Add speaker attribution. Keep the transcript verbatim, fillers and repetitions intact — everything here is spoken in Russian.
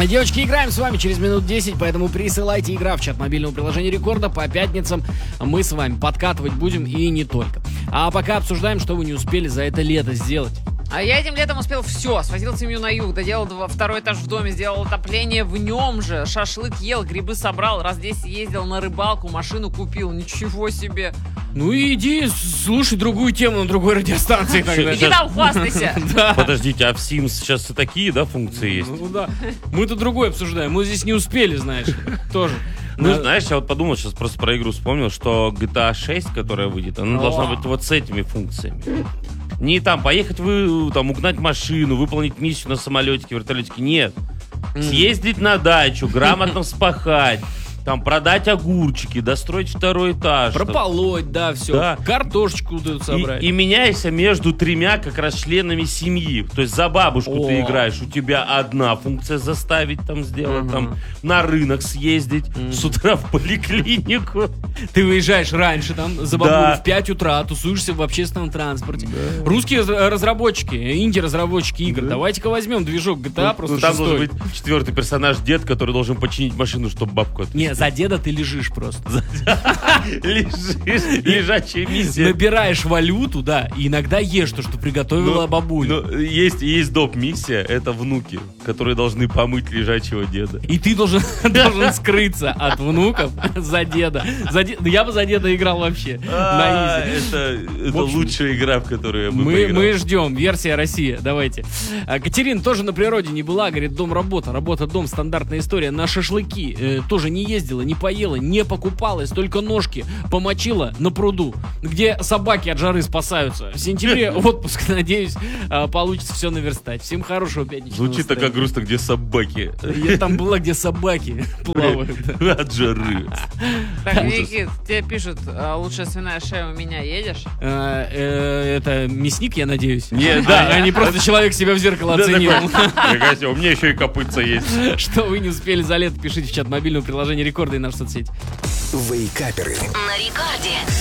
Speaker 1: Девочки, играем с вами через минут десять, поэтому присылайте игра в чат мобильного приложения Рекорда. По пятницам мы с вами подкатывать будем и не только. А пока обсуждаем, что вы не успели за это лето сделать.
Speaker 2: А я этим летом успел все. Свозил семью на юг, доделал два, второй этаж в доме, сделал отопление в нем же. Шашлык ел, грибы собрал, раз здесь ездил на рыбалку, машину купил. Ничего себе.
Speaker 1: Ну и иди слушай другую тему на другой радиостанции тогда.
Speaker 2: Иди там, хвастайся.
Speaker 3: Подождите, а в Sims сейчас и такие, да, функции есть?
Speaker 1: Ну да. Мы-то другое обсуждаем. Мы здесь не успели, знаешь, тоже.
Speaker 3: Ну, знаешь, я вот подумал, сейчас просто про игру вспомнил, что джи ти эй шесть, которая выйдет, она должна быть вот с этими функциями. Не там поехать, вы, там, угнать машину, выполнить миссию на самолетике, вертолетике. Нет. Съездить на дачу, грамотно вспахать, там продать огурчики, достроить второй этаж.
Speaker 1: Прополоть, да, все.
Speaker 3: Да.
Speaker 1: Картошечку дают собрать.
Speaker 3: И, и меняйся между тремя как раз членами семьи. То есть за бабушку
Speaker 1: О.
Speaker 3: ты играешь, у тебя одна функция заставить там сделать,
Speaker 1: Ага.
Speaker 3: там на рынок съездить, с утра в поликлинику.
Speaker 1: Ты выезжаешь раньше, там, за бабулю
Speaker 3: Да.
Speaker 1: в пять утра, тусуешься в общественном транспорте. Русские раз- разработчики, инди-разработчики игр, давайте-ка возьмем движок джи ти эй,
Speaker 3: Ну,
Speaker 1: просто
Speaker 3: ну, там
Speaker 1: шестой.
Speaker 3: должен быть четвертый персонаж, дед, который должен починить машину, чтобы бабку отвезти.
Speaker 1: Не, за деда ты лежишь просто.
Speaker 3: Лежишь, лежачая миссия.
Speaker 1: Набираешь валюту, да, и иногда ешь то, что приготовила
Speaker 3: Но-
Speaker 1: бабуля.
Speaker 3: но есть, есть доп-миссия, это внуки, которые должны помыть лежачего деда.
Speaker 1: И ты должен, должен скрыться от внуков за деда. За де- Я бы за деда играл вообще.
Speaker 3: А,
Speaker 1: На изи.
Speaker 3: Это, это
Speaker 1: В общем,
Speaker 3: лучшая игра, в которую я бы
Speaker 1: Мы,
Speaker 3: поиграл.
Speaker 1: мы ждем. Версия Россия. Давайте. А, Катерина тоже на природе не была. Говорит, дом работа. Работа дом. Стандартная история. На шашлыки э, тоже не ездила, не поела, не покупалась. Только ножки помочила на пруду, где собаки от жары спасаются. В сентябре отпуск. Надеюсь, а, получится все наверстать. Всем хорошего пятничного
Speaker 3: Звучит так, как
Speaker 1: настроения.
Speaker 3: грустно, где собаки.
Speaker 1: Я там была, где собаки плавают.
Speaker 3: От жары.
Speaker 2: Так,
Speaker 3: Ужас.
Speaker 2: Никит, тебе пишут, а, лучшая свиная шея у меня, едешь?
Speaker 1: А, э, Это мясник, я надеюсь?
Speaker 3: Не,
Speaker 1: Да,
Speaker 3: да.
Speaker 1: а не просто человек себя в зеркало
Speaker 3: Да,
Speaker 1: оценил.
Speaker 3: такой, «Нифига себе, у меня еще и копытца есть.
Speaker 1: Что вы не успели за лето, пишите в чат мобильного приложения Рекорда и нашей соцсети.
Speaker 4: Вейкаперы.
Speaker 5: На рекорде.